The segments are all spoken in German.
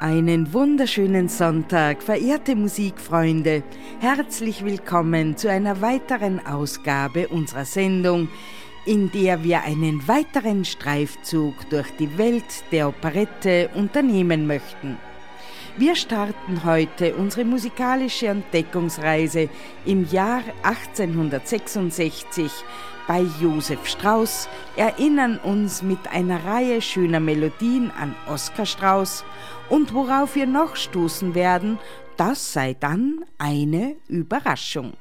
Einen wunderschönen Sonntag, verehrte Musikfreunde. Herzlich willkommen zu einer weiteren Ausgabe unserer Sendung, in der wir einen weiteren Streifzug durch die Welt der Operette unternehmen möchten. Wir starten heute unsere musikalische Entdeckungsreise im Jahr 1866 bei Josef Strauss, erinnern uns mit einer Reihe schöner Melodien an Oskar Strauss und worauf wir noch stoßen werden, das sei dann eine Überraschung.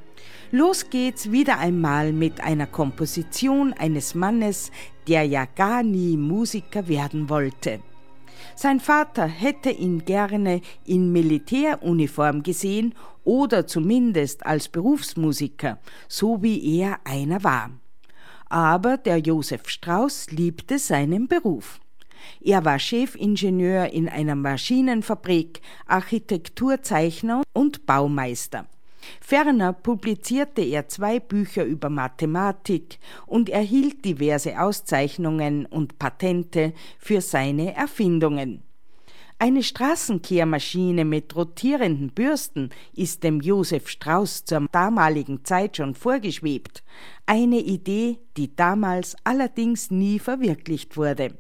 Los geht's wieder einmal mit einer Komposition eines Mannes, der ja gar nie Musiker werden wollte. Sein Vater hätte ihn gerne in Militäruniform gesehen oder zumindest als Berufsmusiker, so wie er einer war. Aber der Josef Strauss liebte seinen Beruf. Er war Chefingenieur in einer Maschinenfabrik, Architekturzeichner und Baumeister. Ferner publizierte er 2 Bücher über Mathematik und erhielt diverse Auszeichnungen und Patente für seine Erfindungen. Eine Straßenkehrmaschine mit rotierenden Bürsten ist dem Josef Strauss zur damaligen Zeit schon vorgeschwebt, eine Idee, die damals allerdings nie verwirklicht wurde.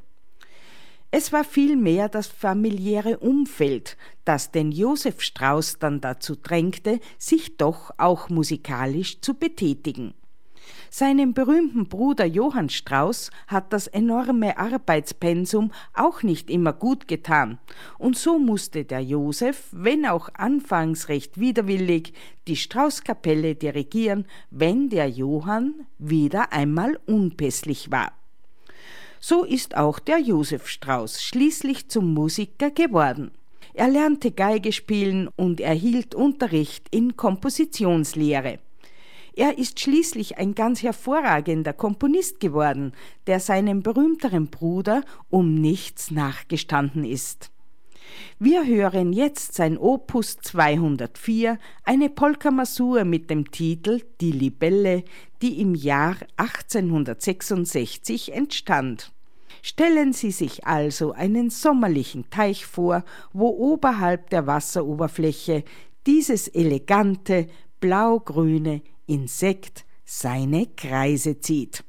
Es war vielmehr das familiäre Umfeld, das den Josef Strauss dann dazu drängte, sich doch auch musikalisch zu betätigen. Seinem berühmten Bruder Johann Strauss hat das enorme Arbeitspensum auch nicht immer gut getan, und so musste der Josef, wenn auch anfangs recht widerwillig, die Straußkapelle dirigieren, wenn der Johann wieder einmal unpässlich war. So ist auch der Josef Strauss schließlich zum Musiker geworden. Er lernte Geige spielen und erhielt Unterricht in Kompositionslehre. Er ist schließlich ein ganz hervorragender Komponist geworden, der seinem berühmteren Bruder um nichts nachgestanden ist. Wir hören jetzt sein Opus 204, eine Polka-Masur mit dem Titel Die Libelle, die im Jahr 1866 entstand. Stellen Sie sich also einen sommerlichen Teich vor, wo oberhalb der Wasseroberfläche dieses elegante, blau-grüne Insekt seine Kreise zieht.